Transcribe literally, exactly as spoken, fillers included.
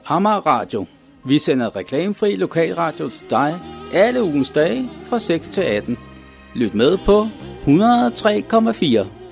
Amager Radio. Vi sender reklamefri lokalradio til dig alle ugens dage fra seks til atten. Lyt med på hundrede og tre komma fire.